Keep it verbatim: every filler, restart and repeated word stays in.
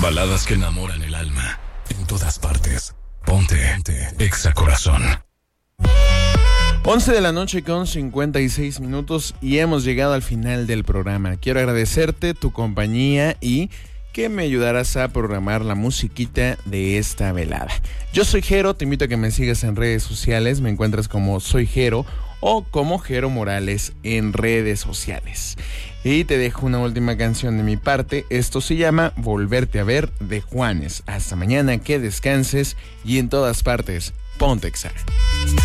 Baladas que enamoran el alma. En todas partes. Ponte, ponte. Exa Corazón. once de la noche con cincuenta y seis minutos y hemos llegado al final del programa. Quiero agradecerte tu compañía y que me ayudarás a programar la musiquita de esta velada. Yo soy Jero, te invito a que me sigas en redes sociales, me encuentras como Soy Jero o como Jero Morales en redes sociales. Y te dejo una última canción de mi parte, esto se llama Volverte a Ver de Juanes. Hasta mañana, que descanses y en todas partes, ponte Exa.